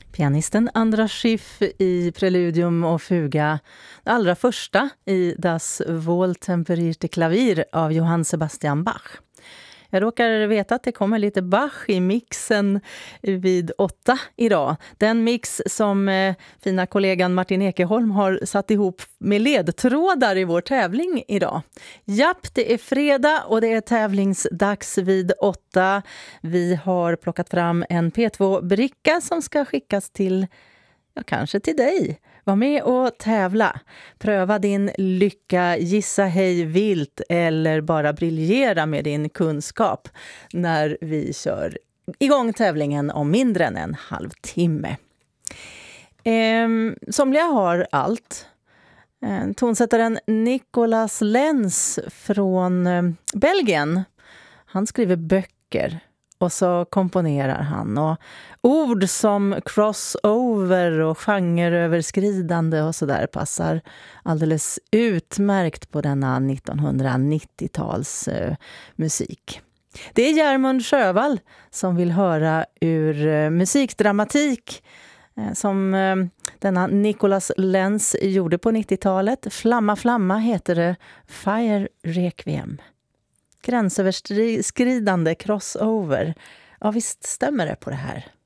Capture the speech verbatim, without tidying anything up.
Pianisten Andras Schiff i Preludium och Fuga, det allra första i Das Wohltemperierte Klavier av Johann Sebastian Bach. Jag råkar veta att det kommer lite Bach i mixen vid åtta idag. Den mix som eh, fina kollegan Martin Ekeholm har satt ihop med ledtrådar i vår tävling idag. Japp, det är fredag och det är tävlingsdags vid åtta. Vi har plockat fram en P två-bricka som ska skickas till, ja, kanske till dig. Var med och tävla. Pröva din lycka, gissa hej vilt eller bara briljera med din kunskap när vi kör igång tävlingen om mindre än en halvtimme. Ehm, somliga har allt. Ehm, tonsättaren Nicolas Lenz från eh, Belgien. Han skriver böcker. Och så komponerar han. Och ord som crossover och genreöverskridande och sådär passar alldeles utmärkt på denna nittonhundranittio-tals eh, musik. Det är Järmund Sjövall som vill höra ur eh, musikdramatik eh, som eh, denna Nicolas Lenz gjorde på nittiotalet. Flamma flamma heter det. Fire Requiem. Gränsöverskridande crossover. Ja, visst stämmer det på det här.